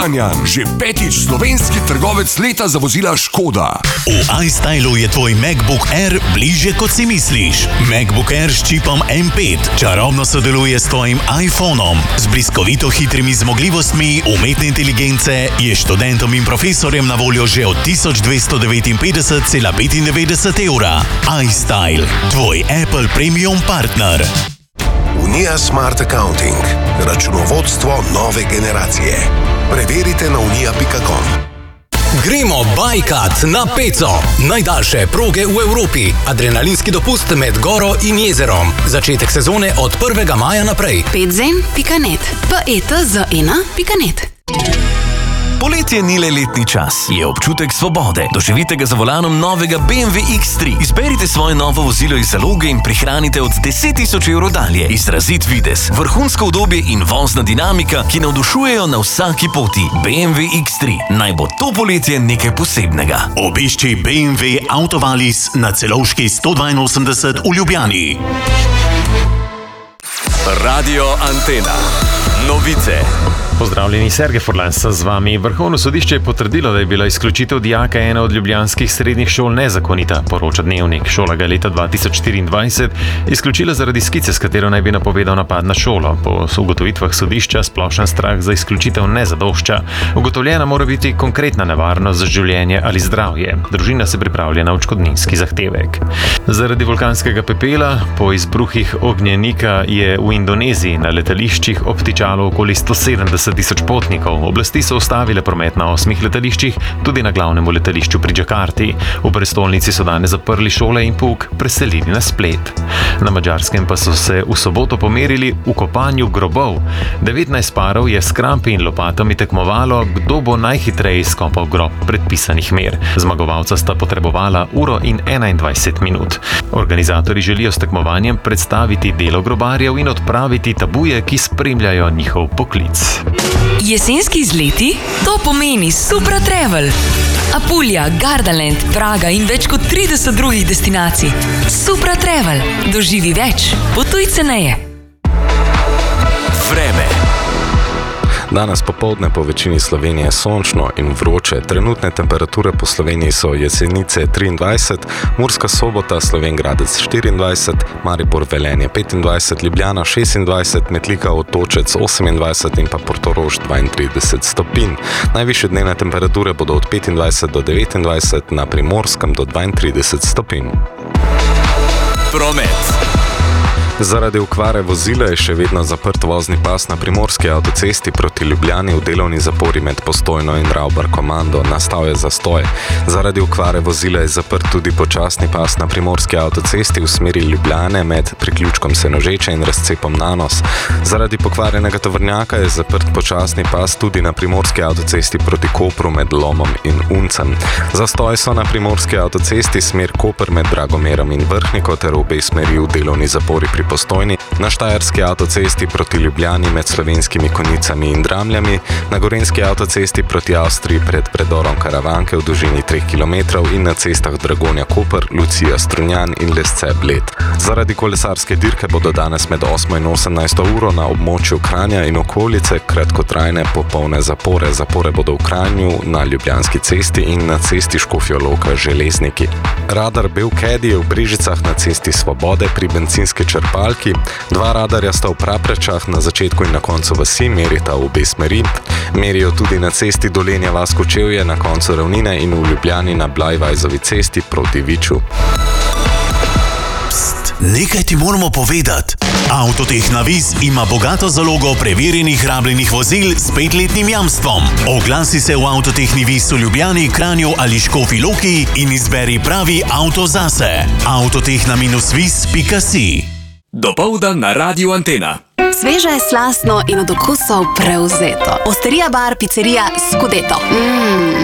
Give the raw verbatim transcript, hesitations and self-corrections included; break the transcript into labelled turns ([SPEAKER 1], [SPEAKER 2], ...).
[SPEAKER 1] Kranjan, že petič slovenski trgovec leta za vozila Škoda.
[SPEAKER 2] V iStylu je tvoj MacBook Air bližje, kot si misliš. MacBook Air s čipom M pet čarobno sodeluje s tvojim iPhonom. Z bliskovito hitrimi zmogljivostmi umetne inteligence je študentom in profesorjem na voljo že od tisoč dvesto devetinpetdeset celih petindevetdeset evra. iStyle, tvoj Apple Premium partner.
[SPEAKER 3] Unija Smart Accounting. Računovodstvo nove generacije. Preverite na unija pika com.
[SPEAKER 4] Gremo bajkat na Peco. Najdaljše proge v Evropi. Adrenalinski dopust med goro in jezerom. Začetek sezone od prvega maja naprej.
[SPEAKER 5] petzem pika net. P E T Z E N pika net.
[SPEAKER 6] Poletje ni le letni čas, je občutek svobode. Doživite ga za volanom novega B M W X tri. Izberite svoje novo vozilo iz zaloge in prihranite od deset tisoč evrov dalje. Izrazit videz, vrhunsko udobje in vozna dinamika, ki navdušujejo na vsaki poti. B M W X tri. Naj bo to poletje nekaj posebnega.
[SPEAKER 2] Obišči B M W Autovalis na Celovški sto dvainosemdeset v Ljubljani.
[SPEAKER 7] Radio Antena. Novice.
[SPEAKER 8] Pozdravljeni, Sergej Furlanca z vami. Vrhovno sodišče je potrdilo, da je bila izključitev dijaka ene od ljubljanskih srednjih šol nezakonita, poroča Dnevnik. Šola ga je leta dva tisoč štiriindvajset izključila zaradi skice, s katero naj bi napovedal napad na šolo. Po ugotovitvah sodišča splošen strah za izključitev ne zadošča. Ugotovljena mora biti konkretna nevarnost za življenje ali zdravje. Družina se pripravlja na odškodninski zahtevek. Zaradi vulkanskega pepela po izbruhih ognjenika je v Indoneziji na letališčih obtičalo okoli sto sedemdeset tisoč potnikov. Oblasti so ustavile promet na osmih letališčih, tudi na glavnem letališču pri Džakarti. V prestolnici so danes zaprli šole in pouk preselili na splet. Na Madžarskem pa so se v soboto pomerili v kopanju grobov. devetnajst parov je s krampi in lopatami tekmovalo, kdo bo najhitreje izkopal grob predpisanih mer. Zmagovalca sta potrebovala uro in enaindvajset minut. Organizatorji želijo s tekmovanjem predstaviti delo grobarjev in odpraviti tabuje, ki spremljajo njihov poklic.
[SPEAKER 9] Jesenski izleti? To pomeni Supra Travel. Apulja, Gardaland, Praga in več kot trideset drugih destinacij. Supra Travel. Doživi več. Potuj ceneje.
[SPEAKER 7] Vreme.
[SPEAKER 10] Danes popoldne po večini Slovenije sončno in vroče. Trenutne temperature po Sloveniji so Jesenice triindvajset, Murska Sobota, Slovenj Gradec štiriindvajset, Maribor Velenje petindvajset, Ljubljana šestindvajset, Metlika Otočec osemindvajset in pa Portorož dvaintrideset stopinj. Najvišje dnevne temperature bodo od petindvajset do devetindvajset, na Primorskem do dvaintrideset stopinj.
[SPEAKER 7] Promet.
[SPEAKER 10] Zaradi okvare vozila je še vedno zaprt vozni pas na primorski avtocesti proti Ljubljani v delovni zapori med Postojno in Ravbar Komando. Nastal je zastoj. Zaradi okvare vozila je zaprt tudi počasni pas na primorski avtocesti v smeri Ljubljane med priključkom Senožeče in razcepom Nanos. Zaradi pokvarjenega tovornjaka je zaprt počasni pas tudi na primorski avtocesti proti Kopru med Lomom in Uncem. Zastoj so na primorski avtocesti smer Koper med Dragomerom in Vrhniko ter obe smeri v delovni zapori pri Postojni, na štajerski avtocesti proti Ljubljani med Slovenskimi Konjicami in Dramljami, na gorenjski avtocesti proti Avstriji pred predorom Karavanke v dolžini treh kilometrov in na cestah Dragonja-Koper, Lucija-Strunjan in Lesce-Bled. Zaradi kolesarske dirke bodo danes med osmo in osemnajsto uro na območju Kranja in okolice kratkotrajne popolne zapore. Zapore bodo v Kranju, na Ljubljanski cesti in na cesti Škofja Loka Železniki. Radar Belkedi je v Brežicah na cesti Svobode pri bencinski črpalki. Dva radarja sta v Praprečah na začetku in na koncu vasi, merita v obe smeri. Merijo tudi na cesti Dolenja vas Kočevje na koncu ravnine in v Ljubljani na Blajvajzovi cesti proti Viču.
[SPEAKER 2] Pst, nekaj ti moramo povedati. Avtotehna Viz ima bogato zalogo preverjenih rabljenih vozil s petletnim jamstvom. Oglasi se v Avtotehni Viz v Ljubljani, Kranju ali Škofji Loki in izberi pravi avto zase. avtotehna viz pika si.
[SPEAKER 7] Dopoldan na Radiu Antena.
[SPEAKER 5] Sveže, slastno in od okusov prevzeto. Osterija bar, pizzerija Scudetto. Mmm.